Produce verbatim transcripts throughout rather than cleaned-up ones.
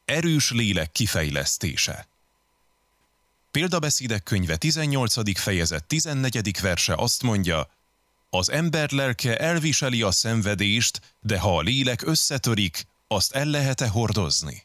Erős lélek kifejlesztése. Példabeszédek könyve tizennyolcadik fejezet tizennegyedik verse azt mondja: az ember lelke elviseli a szenvedést, de ha a lélek összetörik, azt el lehet-e hordozni?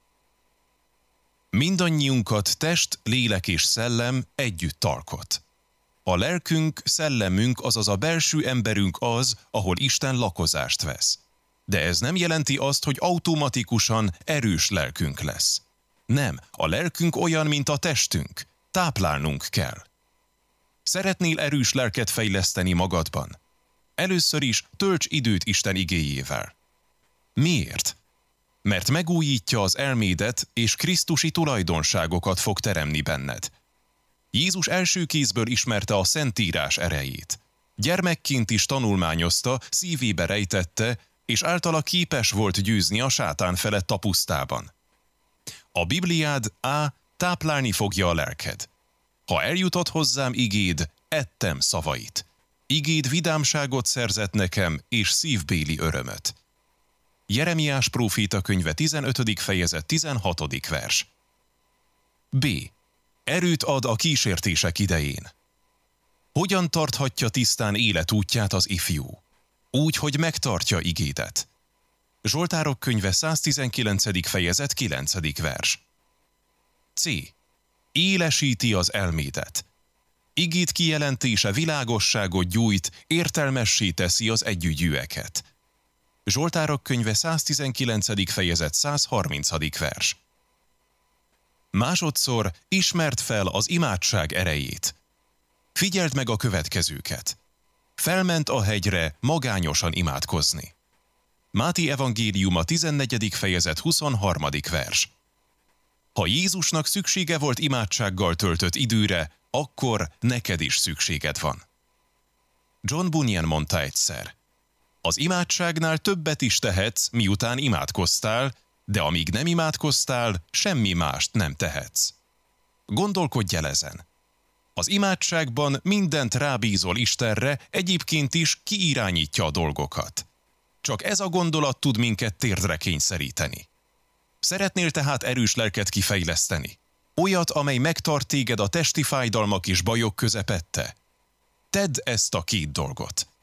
Mindannyiunkat test, lélek és szellem együtt alkot. A lelkünk, szellemünk, azaz a belső emberünk az, ahol Isten lakozást vesz. De ez nem jelenti azt, hogy automatikusan erős lelkünk lesz. Nem, a lelkünk olyan, mint a testünk. Táplálnunk kell. Szeretnél erős lelket fejleszteni magadban? Először is tölts időt Isten igéjével. Miért? Mert megújítja az elmédet, és krisztusi tulajdonságokat fog teremni benned. Jézus első kézből ismerte a Szentírás erejét. Gyermekként is tanulmányozta, szívébe rejtette, és általa képes volt győzni a sátán felett a pusztában. A Bibliád á, táplálni fogja a lelked. Ha eljutott hozzám igéd, ettem szavait. Igéd vidámságot szerzett nekem, és szívbéli örömöt. Jeremiás próféta könyve tizenötödik fejezet tizenhatodik vers. B. Erőt ad a kísértések idején. Hogyan tarthatja tisztán életútját az ifjú? Úgy, hogy megtartja igédet. Zsoltárok könyve száztizenkilencedik fejezet kilencedik vers. C. Élesíti az elmédet. Igét kijelentése világosságot gyújt, értelmessé teszi az együgyűeket. Zsoltárok könyve száztizenkilencedik fejezet százharmincadik vers. Másodszor ismerd fel az imádság erejét. Figyeld meg a következőket. Felment a hegyre magányosan imádkozni. Máté evangéliuma tizennegyedik fejezet huszonharmadik vers. Ha Jézusnak szüksége volt imádsággal töltött időre, akkor neked is szükséged van. John Bunyan mondta egyszer: az imádságnál többet is tehetsz, miután imádkoztál, de amíg nem imádkoztál, semmi mást nem tehetsz. Gondolkodj el ezen. Az imádságban mindent rábízol Istenre, egyébként is kiirányítja a dolgokat. Csak ez a gondolat tud minket térdre kényszeríteni. Szeretnél tehát erős lelket kifejleszteni? Olyat, amely megtart téged a testi fájdalmak és bajok közepette? Tedd ezt a két dolgot.